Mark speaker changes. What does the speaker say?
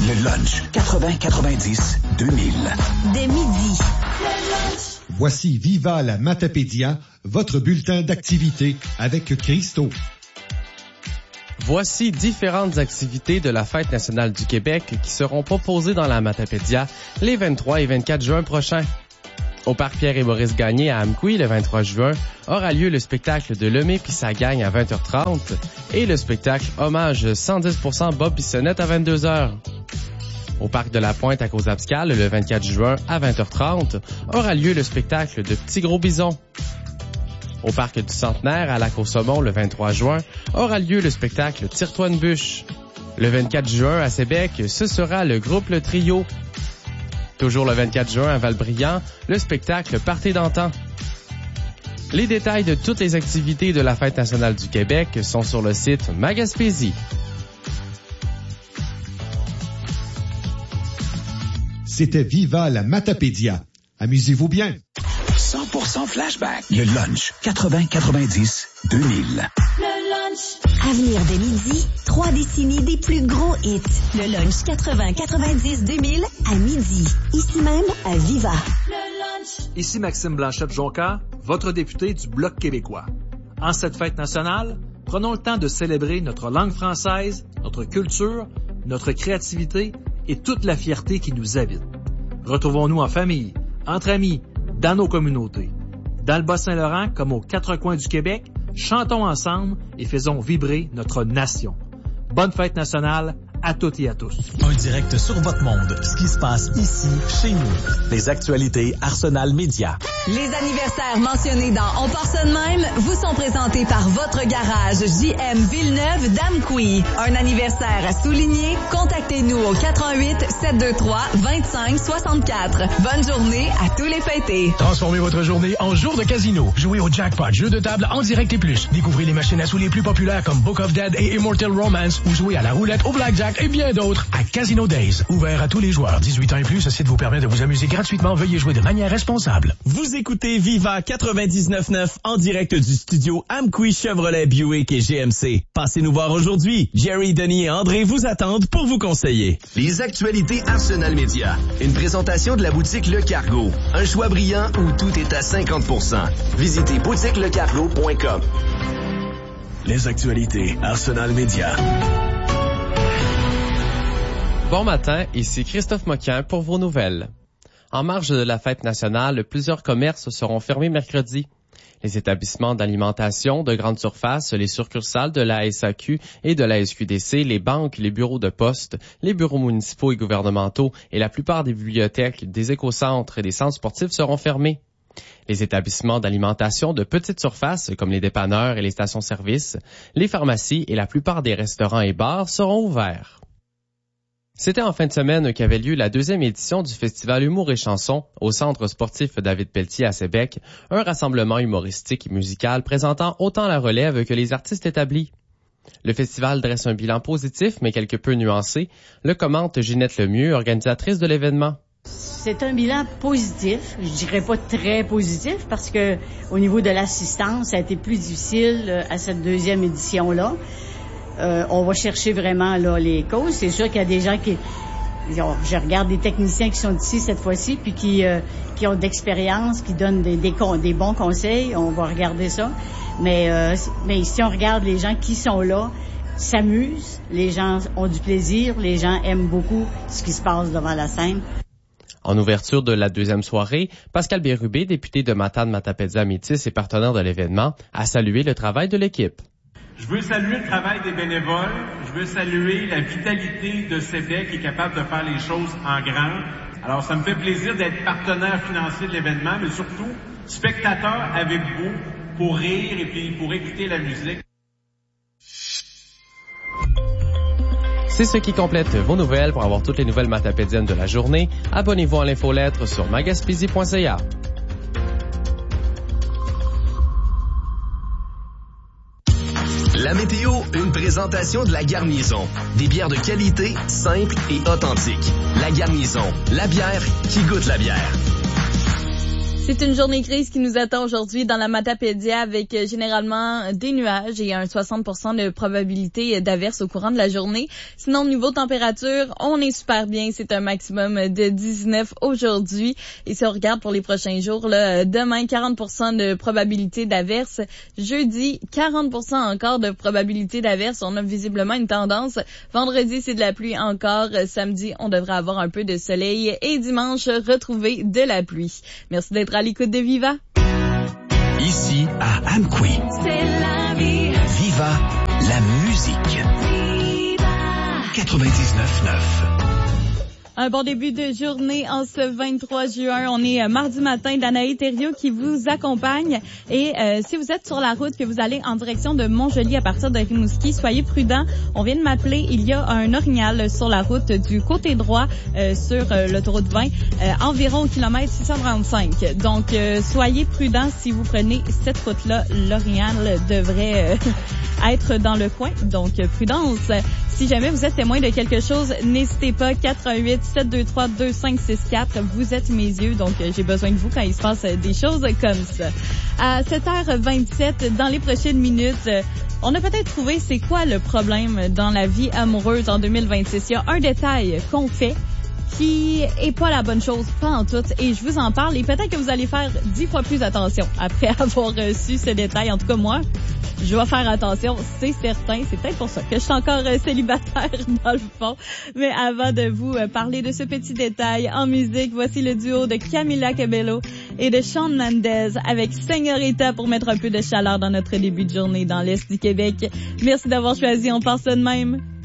Speaker 1: Le lunch 80-90-2000.
Speaker 2: Dès midi.
Speaker 3: Voici Viva la Matapédia, votre bulletin d'activité avec Christo.
Speaker 4: Voici différentes activités de la Fête nationale du Québec qui seront proposées dans la Matapédia les 23 et 24 juin prochains. Au parc Pierre et Maurice Gagné à Amqui, le 23 juin, aura lieu le spectacle de Lemay puis sa gang à 20h30 et le spectacle Hommage 110% Bob Bissonnette à 22h. Au parc de la Pointe à Caux-Abscal, le 24 juin à 20h30, aura lieu le spectacle de Petit Gros Bison. Au parc du Centenaire, à Lac-au-Saumon, le 23 juin, aura lieu le spectacle Tire-toi une bûche. Le 24 juin, à Sébec, ce sera le groupe Le Trio. Toujours le 24 juin, à Valbriand, le spectacle Party d'antan. Les détails de toutes les activités de la Fête nationale du Québec sont sur le site Magaspésie.
Speaker 3: C'était Viva la Matapédia. Amusez-vous bien.
Speaker 1: 100% flashback. Le lunch 80-90-2000.
Speaker 2: Le lunch. À venir dès midi, 3 décennies des plus gros hits. Le lunch 80-90-2000 à midi. Ici même à Viva. Le lunch.
Speaker 5: Ici Maxime Blanchette-Jonca, votre député du Bloc québécois. En cette fête nationale, prenons le temps de célébrer notre langue française, notre culture, notre créativité et toute la fierté qui nous habite. Retrouvons-nous en famille, entre amis, dans nos communautés. Dans le Bas-Saint-Laurent comme aux quatre coins du Québec, chantons ensemble et faisons vibrer notre nation. Bonne fête nationale à toutes et à tous.
Speaker 6: Un direct sur votre monde, ce qui se passe ici, chez nous. Les actualités Arsenal Média.
Speaker 7: Les anniversaires mentionnés dans On part ça de même vous sont présentés par votre garage JM Villeneuve d'Amqui. Un anniversaire à souligner? Contactez-nous au 88 723 25 64. Bonne journée à tous les fêtés.
Speaker 8: Transformez votre journée en jour de casino. Jouez au jackpot, jeu de table en direct et plus. Découvrez les machines à sous les plus populaires comme Book of Dead et Immortal Romance ou jouez à la roulette, au blackjack et bien d'autres à Casino Days. Ouvert à tous les joueurs. 18 ans et plus, ce site vous permet de vous amuser gratuitement. Veuillez jouer de manière responsable.
Speaker 9: Vous écoutez Viva 99.9 en direct du studio Amqui Chevrolet Buick et GMC. Passez nous voir aujourd'hui. Jerry, Denis et André vous attendent pour vous conseiller.
Speaker 10: Les actualités Arsenal Média. Une présentation de la boutique Le Cargo. Un choix brillant où tout est à 50%. Visitez boutiquelecargo.com.
Speaker 6: Les actualités Arsenal Média.
Speaker 4: Bon matin, ici Christophe Moquin pour vos nouvelles. En marge de la fête nationale, plusieurs commerces seront fermés mercredi. Les établissements d'alimentation, de grande surface, les succursales de la SAQ et de la SQDC, les banques, les bureaux de poste, les bureaux municipaux et gouvernementaux et la plupart des bibliothèques, des écocentres et des centres sportifs seront fermés. Les établissements d'alimentation de petite surface, comme les dépanneurs et les stations-service, les pharmacies et la plupart des restaurants et bars seront ouverts. C'était en fin de semaine qu'avait lieu la 2e édition du Festival Humour et Chansons au Centre sportif David Pelletier à Sébec, un rassemblement humoristique et musical présentant autant la relève que les artistes établis. Le festival dresse un bilan positif mais quelque peu nuancé, le commente Ginette Lemieux, organisatrice de l'événement.
Speaker 11: C'est un bilan positif, je dirais pas très positif parce que au niveau de l'assistance, ça a été plus difficile à cette 2e édition-là. On va chercher vraiment là les causes. C'est sûr qu'il y a des gens qui... Je regarde des techniciens qui sont ici cette fois-ci puis qui ont d'expérience, qui donnent des bons conseils. On va regarder ça. Mais si on regarde les gens qui sont là, s'amusent, les gens ont du plaisir, les gens aiment beaucoup ce qui se passe devant la scène.
Speaker 4: En ouverture de la 2e soirée, Pascal Bérubé, député de Matane-Matapédia-Métis et partenaire de l'événement, a salué le travail de l'équipe.
Speaker 12: Je veux saluer le travail des bénévoles. Je veux saluer la vitalité de Sébec qui est capable de faire les choses en grand. Alors, ça me fait plaisir d'être partenaire financier de l'événement, mais surtout spectateur avec vous pour rire et puis pour écouter la musique.
Speaker 4: C'est ce qui complète vos nouvelles. Pour avoir toutes les nouvelles matapédiennes de la journée, abonnez-vous à l'infolettre sur magaspésie.ca.
Speaker 10: La météo, une présentation de La Garnison. Des bières de qualité, simples et authentiques. La Garnison, la bière qui goûte la bière.
Speaker 13: C'est une journée grise qui nous attend aujourd'hui dans la Matapédia avec généralement des nuages et un 60% de probabilité d'averse au courant de la journée. Sinon, niveau température, on est super bien. C'est un maximum de 19 aujourd'hui. Et si on regarde pour les prochains jours, là, demain, 40% de probabilité d'averse. Jeudi, 40% encore de probabilité d'averse. On a visiblement une tendance. Vendredi, c'est de la pluie encore. Samedi, on devrait avoir un peu de soleil. Et dimanche, retrouver de la pluie. Merci d'être à l'écoute de Viva.
Speaker 1: Ici, à Amqui.
Speaker 2: C'est la vie.
Speaker 1: Viva, la musique.
Speaker 2: Viva.
Speaker 1: 99.9.
Speaker 13: Un bon début de journée en ce 23 juin. On est mardi matin, Danaï Thériault qui vous accompagne. Et si vous êtes sur la route, que vous allez en direction de Montjoly à partir de Rimouski, soyez prudents. On vient de m'appeler. Il y a un orignal sur la route du côté droit sur l'autoroute 20, environ au kilomètre 635. Donc, soyez prudents si vous prenez cette route-là. L'orignal devrait être dans le coin. Donc, prudence. Si jamais vous êtes témoin de quelque chose, n'hésitez pas, 418-723-2564. Vous êtes mes yeux, donc j'ai besoin de vous quand il se passe des choses comme ça. À 7h27, dans les prochaines minutes, on a peut-être trouvé c'est quoi le problème dans la vie amoureuse en 2026. Il y a un détail qu'on fait qui est pas la bonne chose, pas en tout, et je vous en parle, et peut-être que vous allez faire 10 fois plus attention après avoir su ce détail. En tout cas, moi, je vais faire attention, c'est certain. C'est peut-être pour ça que je suis encore célibataire dans le fond. Mais avant de vous parler de ce petit détail en musique, voici le duo de Camila Cabello et de Shawn Mendes avec Señorita pour mettre un peu de chaleur dans notre début de journée dans l'Est du Québec. Merci d'avoir choisi On pense ça de même.